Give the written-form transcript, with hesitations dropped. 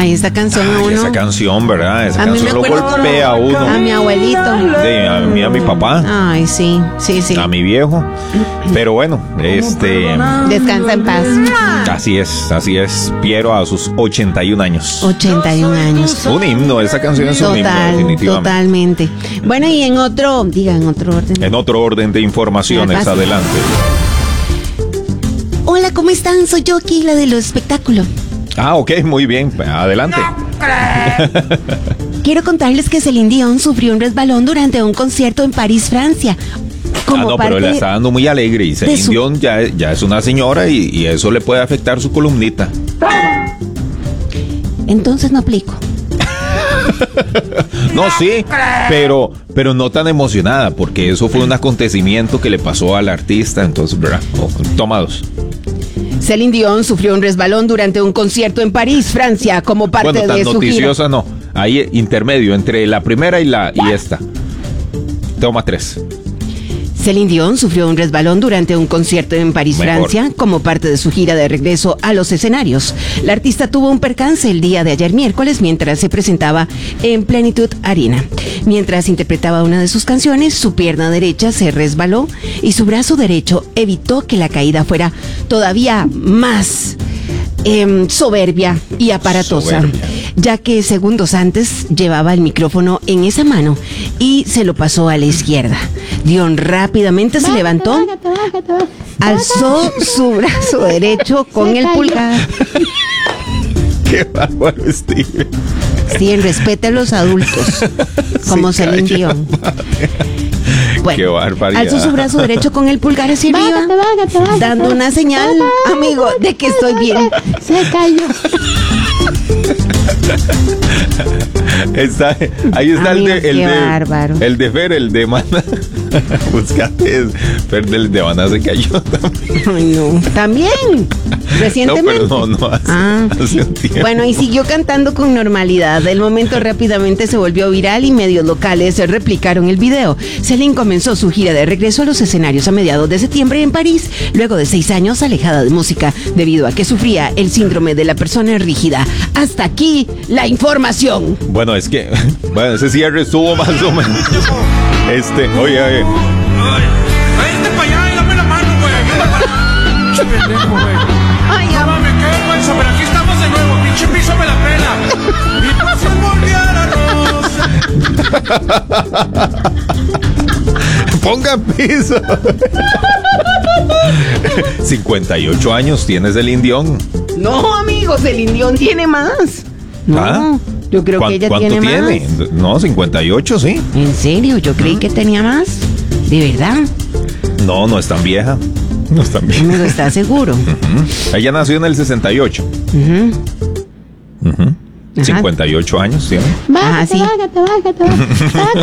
Ay, esa canción a uno. Esa canción, ¿verdad? Esa A mí canción me lo acuerdo golpea a uno. A mi abuelito. A mí, a mi papá. Ay, sí. A mi viejo. Pero bueno, Descansa en paz. Así es. Piero a sus 81 años. 81 años. Un himno, esa canción es un himno, definitivamente. Totalmente. Bueno, y en otro orden. En otro orden de informaciones, adelante. Hola, ¿cómo están? Soy yo aquí, la de los espectáculos. Ok, muy bien, adelante. Quiero contarles que Celine Dion sufrió un resbalón durante un concierto en París, Francia. Pero le está dando muy alegre y Celine Dion ya es una señora y eso le puede afectar su columnita. Entonces no aplico. No, sí, pero no tan emocionada, porque eso fue un acontecimiento que le pasó al artista, entonces, ¿verdad? Toma dos. Celine Dion sufrió un resbalón durante un concierto en París, Francia, como parte de su gira. Bueno, tan noticiosa no. Ahí intermedio entre la primera y esta. Toma 3. Celine Dion sufrió un resbalón durante un concierto en París, Francia, como parte de su gira de regreso a los escenarios. La artista tuvo un percance el día de ayer miércoles mientras se presentaba en Plenitude Arena. Mientras interpretaba una de sus canciones, su pierna derecha se resbaló y su brazo derecho evitó que la caída fuera todavía más soberbia y aparatosa, ya que segundos antes llevaba el micrófono en esa mano y se lo pasó a la izquierda. Dion rápidamente se levantó, alzó su brazo derecho con el pulgar. ¡Qué bárbaro, Steve! Sí, respete a los adultos, como Celine Dion. Bueno, qué barbaridad. Alzó su brazo derecho con el pulgar hacia arriba, dando una señal, amigo, de que estoy bien. Se cayó. Ahí está. Amigo, el de Fer, el de Mana. Buscate, Fer, el de Mana se cayó también. Ay, no. También. Recientemente. No, hace un tiempo. Bueno, y siguió cantando con normalidad. El momento rápidamente se volvió viral y medios locales replicaron el video. Celine comenzó su gira de regreso a los escenarios a mediados de septiembre en París, luego de 6 años alejada de música, debido a que sufría el síndrome de la persona rígida. Hasta aquí la información. Bueno, ese cierre estuvo más o menos. Oye. Ay, vente para allá y dame la mano, güey. Pinche pendejo, güey. Ay, no mames, qué vergüenza, pero aquí estamos de nuevo. Pinche piso me la pela. Y pasa a arroz. Ponga piso. 58 años tiene Celine Dion. No, amigo, Celine Dion tiene más. No, yo creo que ella tiene más. ¿Cuánto tiene? No, 58, sí. ¿En serio? Yo creí que tenía más. ¿De verdad? No es tan vieja. No es tan vieja. Amigo, ¿estás seguro? Ella nació en el 68. 58 años tiene. Bájate, sí. Bájate.